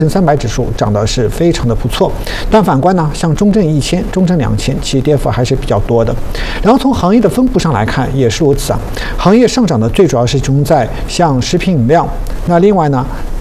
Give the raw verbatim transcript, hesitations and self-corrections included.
深三百指数涨得是非常的不错，但反观呢，像中证一千、中证两千，其实跌幅还是比较多的。然后从行业的分布上来看，也是如此啊。行业上涨的最主要是集中在像食品饮料，那另外呢，